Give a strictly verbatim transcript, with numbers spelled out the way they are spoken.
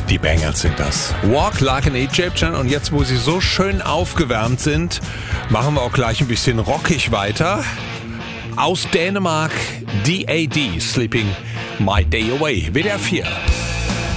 Die Bangles sind das. Walk Like an Egyptian. Und jetzt, wo sie so schön aufgewärmt sind, machen wir auch gleich ein bisschen rockig weiter. Aus Dänemark, D A D, Sleeping My Day Away, W D R vier.